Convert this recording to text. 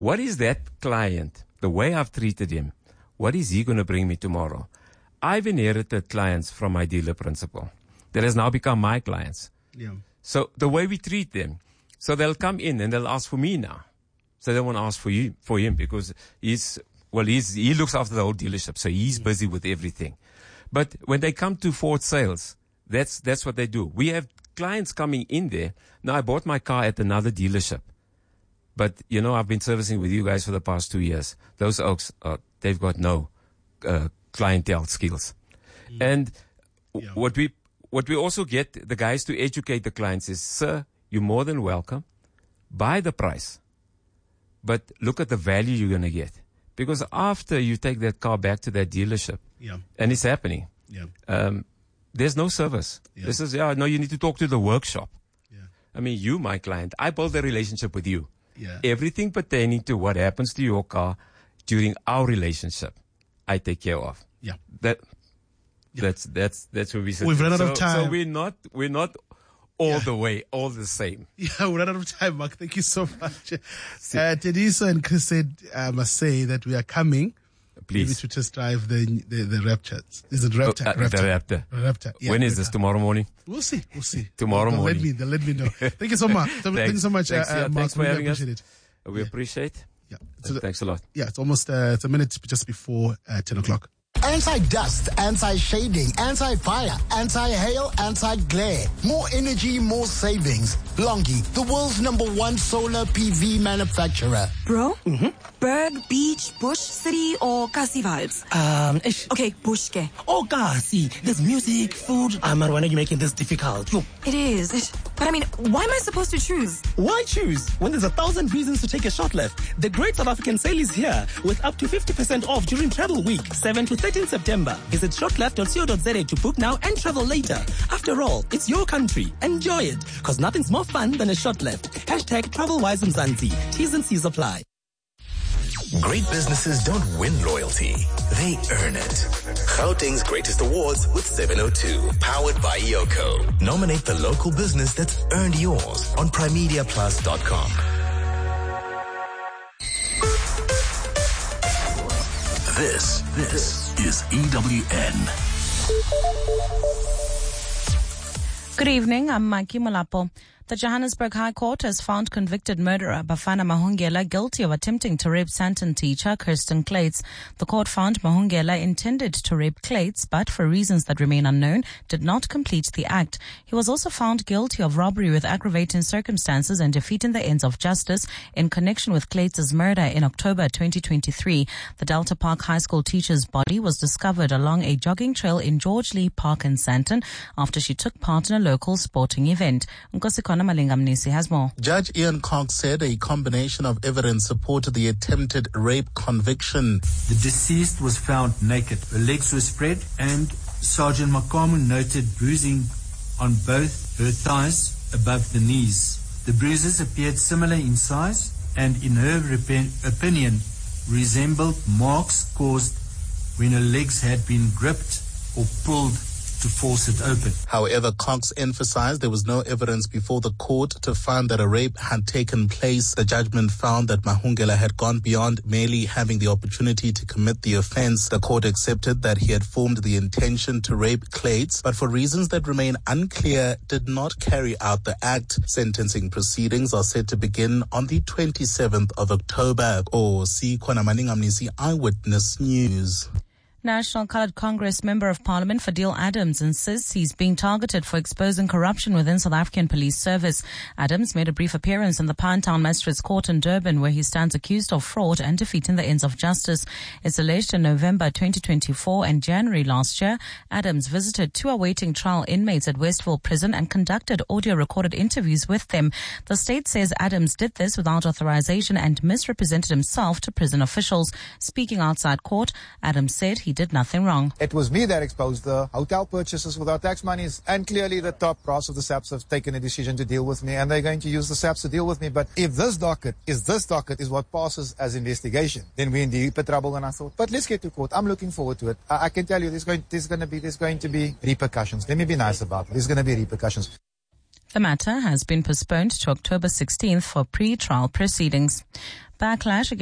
what is that client, the way I've treated him, what is he going to bring me tomorrow? I've inherited clients from my dealer principal that has now become my clients. Yeah. So the way we treat them, so they'll come in and they'll ask for me now. So they won't ask for him because he looks after the whole dealership. So he's busy with everything. But when they come to Ford sales, that's what they do. We have clients coming in there. Now, I bought my car at another dealership. But, I've been servicing with you guys for the past 2 years. Those oaks, they've got no clientele skills. And what we also get the guys to educate the clients is, sir, you're more than welcome. Buy the price. But look at the value you're going to get. Because after you take that car back to that dealership, and it's happening, there's no service. Yeah. This is, no, you need to talk to the workshop. Yeah. I mean, you, my client, I build a relationship with you. Yeah. Everything pertaining to what happens to your car during our relationship, I take care of. Yeah. That's where we sit. We've run out of time. So we're not all the way, all the same. Yeah, we're out of time, Mark. Thank you so much. Tediso and Chris said, I must say that we are coming. Please. Maybe to test drive the Raptor. Is it Raptor? The Raptor. Raptor. Yeah, when is this? Tomorrow morning? We'll see. Tomorrow morning. They'll let me know. Thank you so much. Thank you so much, Thanks, Mark. thanks for having appreciate us. it. We appreciate. Yeah. Thanks a lot. Yeah, it's almost it's a minute just before 10 o'clock. Anti-dust, anti-shading, anti-fire, anti-hail, anti-glare. More energy, more savings. Longi, the world's #1 solar PV manufacturer. Bro? Berg, beach, bush, city, or Kasi vibes? Okay, bushke. Oh, Kasi, there's music, food. Marwana, why are you making this difficult? Look. It is. But I mean, why am I supposed to choose? Why choose when there's 1,000 reasons to take a short left? The Great South African Sale is here with up to 50% off during Travel Week, 7 to 13 September. Visit shortleft.co.za to book now and travel later. After all, it's your country. Enjoy it, because nothing's more fun than a short left. #TravelWise Mzansi. T's and C's apply. Great businesses don't win loyalty. They earn it. Gauteng's Greatest Awards with 702. Powered by Yoko. Nominate the local business that's earned yours on primediaplus.com. This is EWN. Good evening, I'm Mikey Malapo. The Johannesburg High Court has found convicted murderer Bafana Mahungela guilty of attempting to rape Sandton teacher Kirsten Clates. The court found Mahungela intended to rape Clates, but for reasons that remain unknown, did not complete the act. He was also found guilty of robbery with aggravating circumstances and defeating the ends of justice in connection with Clates' murder in October 2023. The Delta Park High School teacher's body was discovered along a jogging trail in George Lee Park in Sandton after she took part in a local sporting event. Malingamnisi has more. Judge Ian Cox said a combination of evidence supported the attempted rape conviction. The deceased was found naked. Her legs were spread and Sergeant Makamu noted bruising on both her thighs above the knees. The bruises appeared similar in size and in her opinion resembled marks caused when her legs had been gripped or pulled to force it open. However, Cox emphasized there was no evidence before the court to find that a rape had taken place. The judgment found that Mahungela had gone beyond merely having the opportunity to commit the offense. The court accepted that he had formed the intention to rape Clates, but for reasons that remain unclear, did not carry out the act. Sentencing proceedings are set to begin on the 27th of October. Khona Maningamnisi, Eyewitness News. National Coloured Congress Member of Parliament Fadil Adams insists he's being targeted for exposing corruption within South African Police Service. Adams made a brief appearance in the Pinetown Magistrates Court in Durban, where he stands accused of fraud and defeating the ends of justice. It's alleged in November 2024 and January last year, Adams visited two awaiting trial inmates at Westville Prison and conducted audio-recorded interviews with them. The state says Adams did this without authorization and misrepresented himself to prison officials. Speaking outside court, Adams said he did nothing wrong. It was me that exposed the hotel purchases with our tax monies, and clearly the top brass of the SAPS have taken a decision to deal with me, and they're going to use the SAPS to deal with me. But if this docket is what passes as investigation, then we're in deeper trouble. And I thought, but let's get to court. I'm looking forward to it. I can tell you there's going to be repercussions. Let me be nice about it. There's going to be repercussions. The matter has been postponed to October 16th for pre-trial proceedings. Backlash